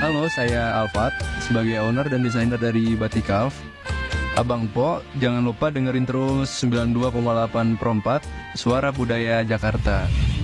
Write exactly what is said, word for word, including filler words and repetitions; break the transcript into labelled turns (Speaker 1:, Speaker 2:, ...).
Speaker 1: Halo, saya Alfat, sebagai owner dan desainer dari Batik Calf. Abang Po, jangan lupa dengerin terus sembilan puluh dua koma delapan per empat, Suara Budaya Jakarta.